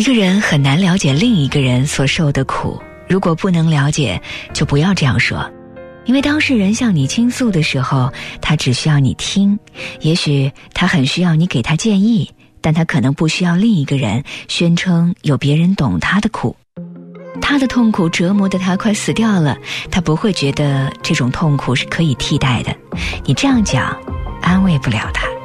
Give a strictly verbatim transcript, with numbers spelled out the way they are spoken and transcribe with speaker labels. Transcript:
Speaker 1: 一个人很难了解另一个人所受的苦，如果不能了解，就不要这样说。因为当事人向你倾诉的时候，他只需要你听，也许他很需要你给他建议，但他可能不需要另一个人宣称有别人懂他的苦。他的痛苦折磨得他快死掉了，他不会觉得这种痛苦是可以替代的。你这样讲，安慰不了他。